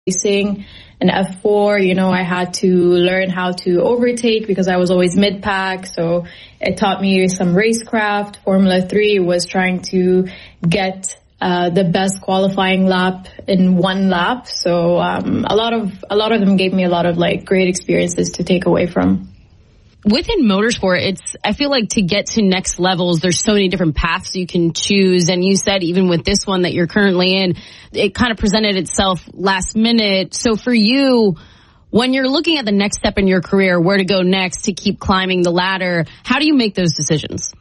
racing an F4, I had to learn how to overtake because I was always mid-pack. So it taught me some racecraft. Formula 3 was trying to get the best qualifying lap in one lap. So a lot of them gave me a lot of great experiences to take away from. Within motorsport, I feel like to get to next levels, there's so many different paths you can choose. And you said even with this one that you're currently in, it kind of presented itself last minute. So for you, when you're looking at the next step in your career, where to go next to keep climbing the ladder, how do you make those decisions?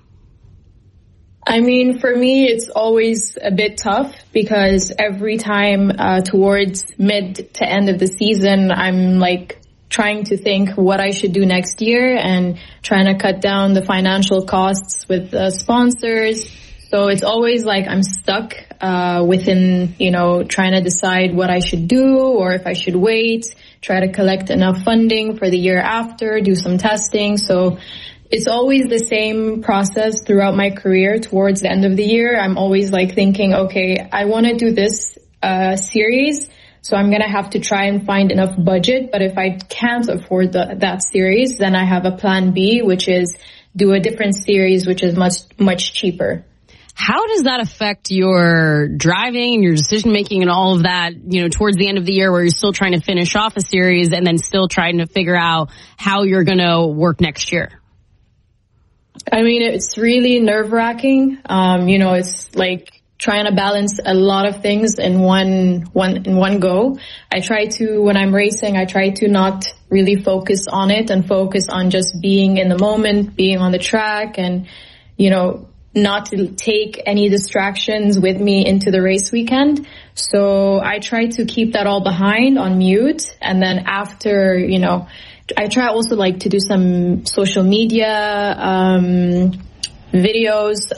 I mean, for me, it's always a bit tough because every time towards mid to end of the season, I'm trying to think what I should do next year and trying to cut down the financial costs with sponsors. So it's always I'm stuck within, trying to decide what I should do or if I should wait, try to collect enough funding for the year after, do some testing. So it's always the same process throughout my career. Towards the end of the year, I'm always thinking, okay, I want to do this series. So I'm going to have to try and find enough budget. But if I can't afford that series, then I have a plan B, which is do a different series, which is much, much cheaper. How does that affect your driving and your decision making and all of that, towards the end of the year where you're still trying to finish off a series and then still trying to figure out how you're going to work next year? I mean, it's really nerve-wracking. It's trying to balance a lot of things in one go. When I'm racing, I try to not really focus on it and focus on just being in the moment, being on the track and, not to take any distractions with me into the race weekend. So I try to keep that all behind on mute. And then after, I try also to do some social media, videos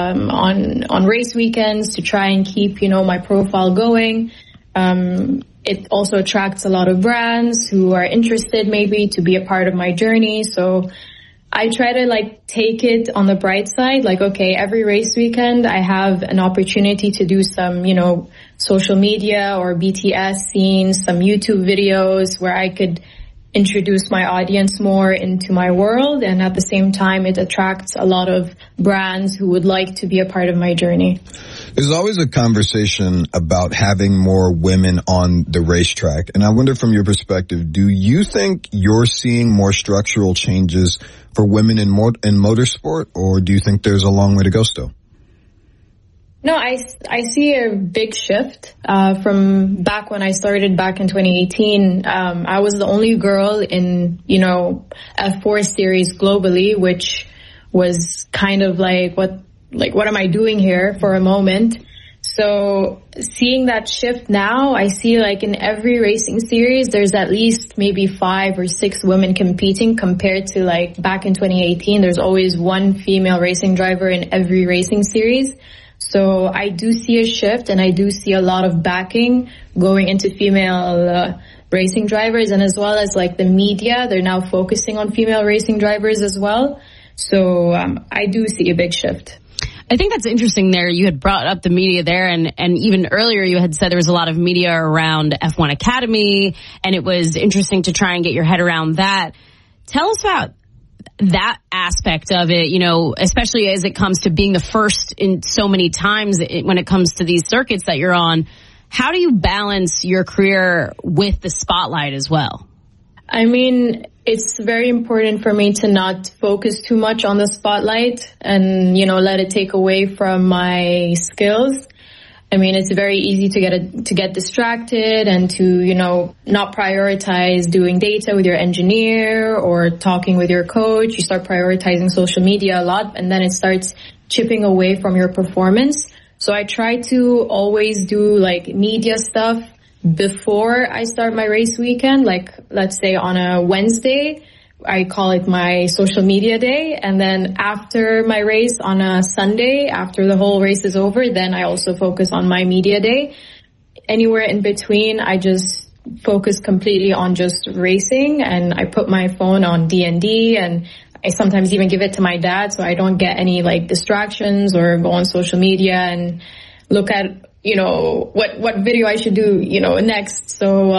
on race weekends to try and keep my profile going. It also attracts a lot of brands who are interested maybe to be a part of my journey. So I try to take it on the bright side. Okay, every race weekend I have an opportunity to do some social media or BTS scenes, some YouTube videos where I could introduce my audience more into my world, and at the same time it attracts a lot of brands who would like to be a part of my journey. There's always a conversation about having more women on the racetrack, and I wonder from your perspective, do you think you're seeing more structural changes for women in motorsport, or do you think there's a long way to go still? No, I see a big shift from back when I started back in 2018. I was the only girl in, F4 series globally, which was kind of what am I doing here for a moment? So seeing that shift now, I see in every racing series, there's at least maybe 5 or 6 women competing compared to back in 2018. There's always one female racing driver in every racing series. So I do see a shift, and I do see a lot of backing going into female racing drivers, and as well as the media, they're now focusing on female racing drivers as well. So I do see a big shift. I think that's interesting there. You had brought up the media there, and even earlier you had said there was a lot of media around F1 Academy, and it was interesting to try and get your head around that. Tell us about that aspect of it, especially as it comes to being the first in so many times when it comes to these circuits that you're on. How do you balance your career with the spotlight as well? I mean, it's very important for me to not focus too much on the spotlight and, let it take away from my skills. I mean, it's very easy to get distracted and to, not prioritize doing data with your engineer or talking with your coach. You start prioritizing social media a lot, and then it starts chipping away from your performance. So I try to always do media stuff before I start my race weekend. Let's say on a Wednesday, I call it my social media day. And then after my race on a Sunday, after the whole race is over, then I also focus on my media day. Anywhere in between, I just focus completely on just racing, and I put my phone on DND, and I sometimes even give it to my dad so I don't get any distractions or go on social media and look at, what video I should do, next. So